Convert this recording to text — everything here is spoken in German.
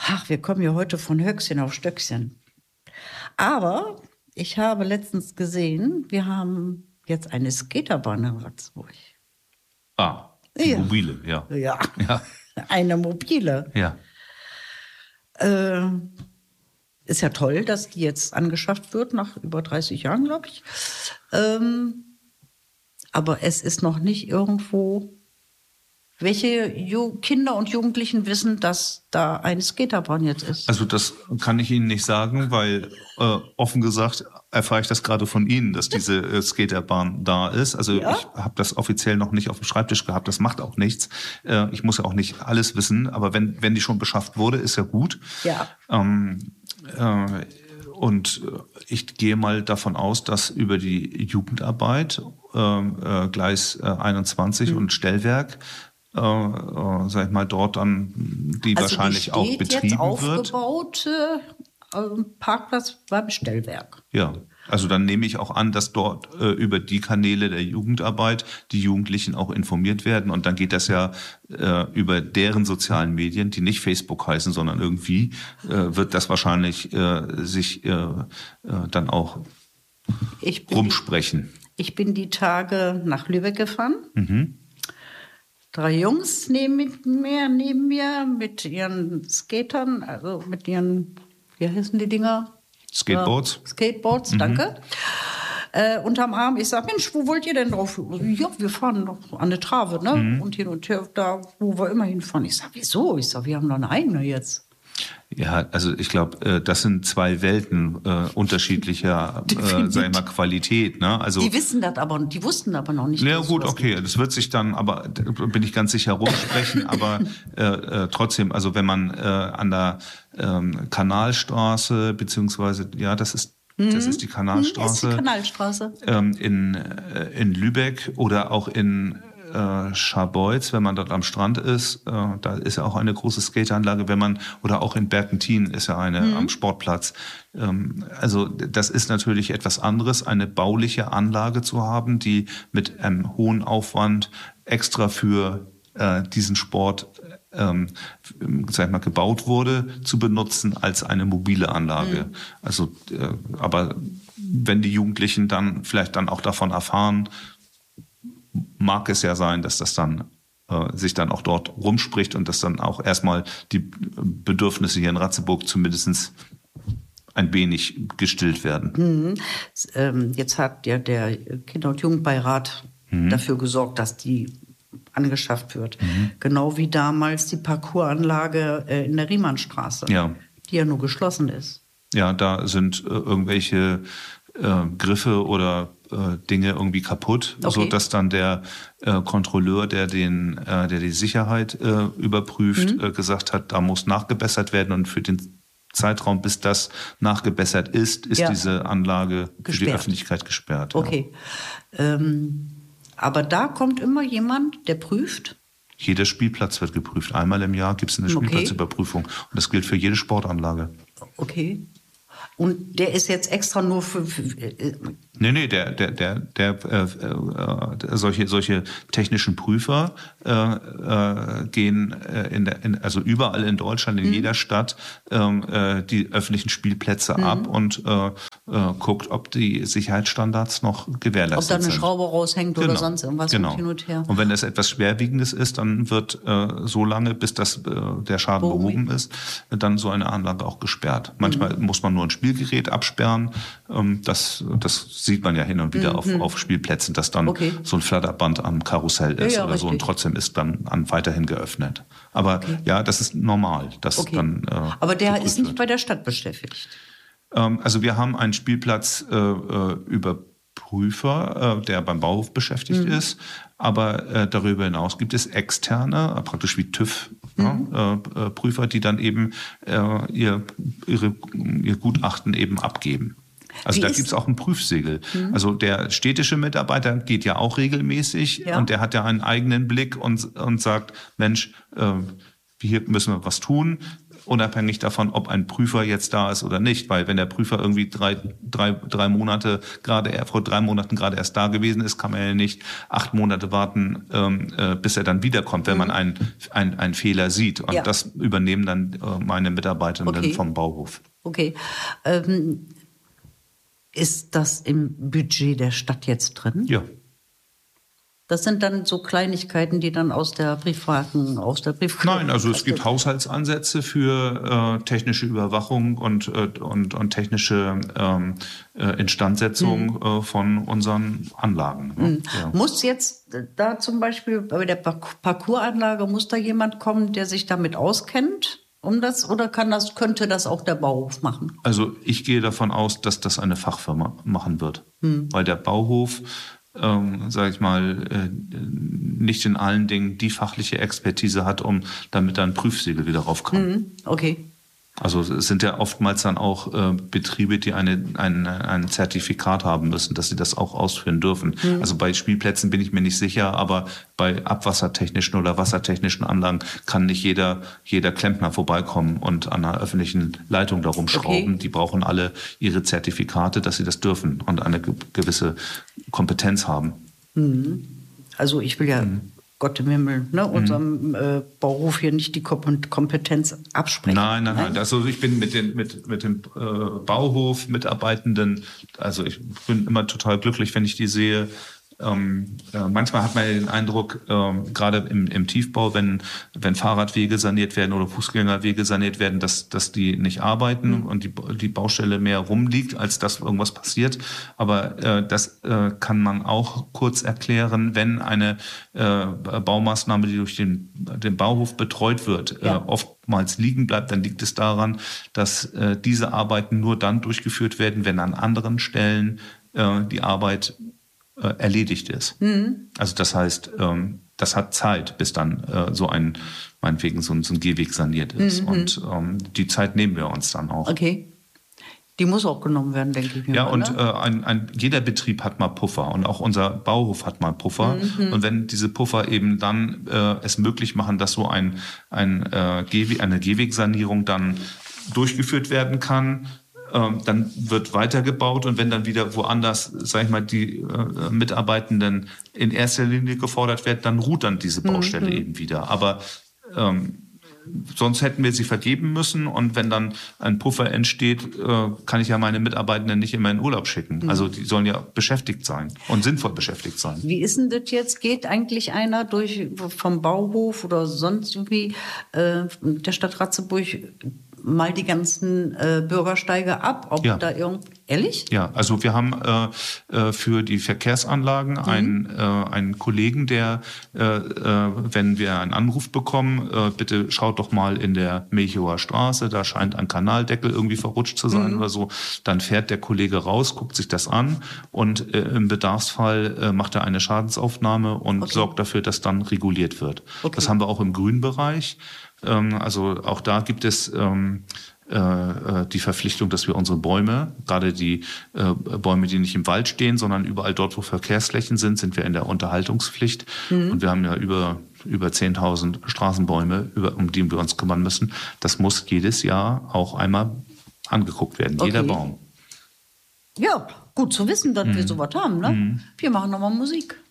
Ach, wir kommen ja heute von Höchstchen auf Stöckchen. Aber ich habe letztens gesehen, wir haben jetzt eine Skaterbahn in Ratzeburg. Die Ja. mobile, ja. Ja, Ja, eine mobile. ja. Ist ja toll, dass die jetzt angeschafft wird, nach über 30 Jahren, glaube ich. Aber es ist noch nicht irgendwo, welche Kinder und Jugendlichen wissen, dass da eine Skaterbahn jetzt ist. Also das kann ich Ihnen nicht sagen, weil offen gesagt erfahre ich das gerade von Ihnen, dass diese Skaterbahn da ist. Also Ja? ich habe das offiziell noch nicht auf dem Schreibtisch gehabt, das macht auch nichts. Ich muss ja auch nicht alles wissen, aber wenn die schon beschafft wurde, ist ja gut. Ja. Und ich gehe mal davon aus, dass über die Jugendarbeit, Gleis 21 und Stellwerk, sag ich mal, dort dann die wahrscheinlich auch steht betrieben jetzt wird. aufgebaut, Parkplatz beim Stellwerk. Ja, also dann nehme ich auch an, dass dort über die Kanäle der Jugendarbeit die Jugendlichen auch informiert werden. Und dann geht das ja über deren sozialen Medien, die nicht Facebook heißen, sondern irgendwie wird das wahrscheinlich sich dann auch rumsprechen. Ich bin die Tage nach Lübeck gefahren. 3 Jungs neben mir mit ihren Skatern, also mit ihren, wie heißen die Dinger? Skateboards. Skateboards, danke. Unterm Arm. Ich sag, Mensch, wo wollt ihr denn drauf? Ja, wir fahren noch an der Trave, ne? Und hin und her, da, wo wir immer hinfahren. Ich sag, wieso? Ich sag, wir haben noch eine eigene jetzt. Ja, also ich glaube, das sind 2 Welten unterschiedlicher, sag ich mal, Qualität. Ne? Also die wissen das aber, die wussten aber noch nicht. Ja gut, okay, das wird sich dann, aber bin ich ganz sicher rumsprechen. Aber trotzdem, also wenn man an der Kanalstraße beziehungsweise das ist die Kanalstraße. Das ist die Kanalstraße. In Lübeck oder auch in Scharbeutz, wenn man dort am Strand ist, da ist ja auch eine große Skateanlage, oder auch in Berkentin ist ja eine am Sportplatz. Also das ist natürlich etwas anderes, eine bauliche Anlage zu haben, die mit einem hohen Aufwand extra für diesen Sport sag ich mal, gebaut wurde, zu benutzen als eine mobile Anlage. Also, aber wenn die Jugendlichen dann vielleicht dann auch davon erfahren, mag es ja sein, dass das dann sich dann auch dort rumspricht und dass dann auch erstmal die Bedürfnisse hier in Ratzeburg zumindest ein wenig gestillt werden. Jetzt hat ja der Kinder- und Jugendbeirat dafür gesorgt, dass die angeschafft wird. Genau wie damals die Parcoursanlage in der Riemannstraße, die ja nur geschlossen ist. Ja, da sind irgendwelche Griffe oder Dinge irgendwie kaputt, so dass dann der Kontrolleur, der die Sicherheit überprüft, gesagt hat, da muss nachgebessert werden und für den Zeitraum, bis das nachgebessert ist diese Anlage für die Öffentlichkeit gesperrt. Okay. Aber da kommt immer jemand, der prüft? Jeder Spielplatz wird geprüft. Einmal im Jahr gibt es eine Spielplatzüberprüfung. Und das gilt für jede Sportanlage. Okay. Und der ist jetzt extra nur für Nee, solche technischen Prüfer gehen also überall in Deutschland, in jeder Stadt, die öffentlichen Spielplätze ab und guckt, ob die Sicherheitsstandards noch gewährleistet sind. Ob da eine Schraube raushängt oder sonst irgendwas hin und her. Und wenn das etwas Schwerwiegendes ist, dann wird so lange, bis der Schaden behoben ist, dann so eine Anlage auch gesperrt. Manchmal muss man nur ein Spielgerät absperren. Das sieht man ja hin und wieder auf Spielplätzen, dass dann so ein Flatterband am Karussell ist oder so und trotzdem ist dann weiterhin geöffnet. Aber das ist normal, dass dann aber der ist nicht bei der Stadt beschäftigt. Also wir haben einen Spielplatz Überprüfer, der beim Bauhof beschäftigt ist, aber darüber hinaus gibt es externe, praktisch wie TÜV, Prüfer, die dann eben ihr Gutachten eben abgeben. Also da gibt es auch ein Prüfsiegel. Also der städtische Mitarbeiter geht ja auch regelmäßig und der hat ja einen eigenen Blick und sagt, Mensch, hier müssen wir was tun. unabhängig davon, ob ein Prüfer jetzt da ist oder nicht. Weil wenn der Prüfer irgendwie vor 3 Monaten gerade erst da gewesen ist, kann man ja nicht 8 Monate warten, bis er dann wiederkommt, wenn man einen Fehler sieht. Und das übernehmen dann meine Mitarbeitenden vom Bauhof. Okay. Ist das im Budget der Stadt jetzt drin? Ja. Das sind dann so Kleinigkeiten, die dann aus der privaten. Nein, also es gibt Haushaltsansätze für technische Überwachung und technische Instandsetzung von unseren Anlagen. Ne? Ja. Muss jetzt da zum Beispiel bei der Parcoursanlage, muss da jemand kommen, der sich damit auskennt? Oder könnte das auch der Bauhof machen? Also ich gehe davon aus, dass das eine Fachfirma machen wird. Weil der Bauhof, sage ich mal, nicht in allen Dingen die fachliche Expertise hat, damit da ein Prüfsiegel wieder rauf kann. Okay. Also es sind ja oftmals dann auch Betriebe, die ein Zertifikat haben müssen, dass sie das auch ausführen dürfen. Also bei Spielplätzen bin ich mir nicht sicher, aber bei abwassertechnischen oder wassertechnischen Anlagen kann nicht jeder Klempner vorbeikommen und an einer öffentlichen Leitung da rumschrauben. Okay. Die brauchen alle ihre Zertifikate, dass sie das dürfen und eine gewisse Kompetenz haben. Also ich will ja Gott im Himmel, unserem Bauhof hier nicht die Kompetenz absprechen. Nein. Also ich bin mit dem Bauhof-Mitarbeitenden, also ich bin immer total glücklich, wenn ich die sehe. Manchmal hat man den Eindruck, gerade im Tiefbau, wenn Fahrradwege saniert werden oder Fußgängerwege saniert werden, dass die nicht arbeiten und die Baustelle mehr rumliegt, als dass irgendwas passiert. Aber das kann man auch kurz erklären, wenn eine Baumaßnahme, die durch den Bauhof betreut wird, oftmals liegen bleibt, dann liegt es daran, dass diese Arbeiten nur dann durchgeführt werden, wenn an anderen Stellen die Arbeit erledigt ist. Also das heißt, das hat Zeit, bis dann meinetwegen so ein Gehweg saniert ist. Und die Zeit nehmen wir uns dann auch. Okay. Die muss auch genommen werden, denke ich mir. Ja, und jeder Betrieb hat mal Puffer und auch unser Bauhof hat mal Puffer. Und wenn diese Puffer eben dann es möglich machen, dass so eine Gehwegsanierung dann durchgeführt werden kann, dann wird weitergebaut und wenn dann wieder woanders, sag ich mal, die Mitarbeitenden in erster Linie gefordert werden, dann ruht dann diese Baustelle eben wieder. Aber sonst hätten wir sie vergeben müssen und wenn dann ein Puffer entsteht, kann ich ja meine Mitarbeitenden nicht immer in Urlaub schicken. Also die sollen ja beschäftigt sein und sinnvoll beschäftigt sein. Wie ist denn das jetzt? Geht eigentlich einer vom Bauhof oder sonst irgendwie der Stadt Ratzeburg mal die ganzen Bürgersteige ab? Ehrlich? Ja, also wir haben für die Verkehrsanlagen einen Kollegen, der, wenn wir einen Anruf bekommen, bitte schaut doch mal in der Milchower Straße, da scheint ein Kanaldeckel irgendwie verrutscht zu sein oder so, dann fährt der Kollege raus, guckt sich das an und im Bedarfsfall macht er eine Schadensaufnahme und sorgt dafür, dass dann reguliert wird. Okay. Das haben wir auch im Grünbereich. Also auch da gibt es die Verpflichtung, dass wir unsere Bäume, gerade die Bäume, die nicht im Wald stehen, sondern überall dort, wo Verkehrsflächen sind wir in der Unterhaltungspflicht. Und wir haben ja über 10.000 Straßenbäume, um die wir uns kümmern müssen. Das muss jedes Jahr auch einmal angeguckt werden, jeder Baum. Ja, gut zu wissen, dass wir sowas haben. Ne? Wir machen nochmal Musik.